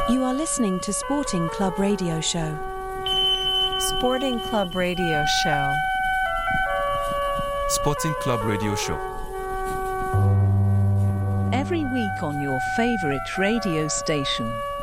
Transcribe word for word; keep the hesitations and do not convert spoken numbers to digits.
You are listening to Sporting Club Radio Show. Sporting Club Radio Show. Sporting Club Radio Show. Every week on your favorite radio station.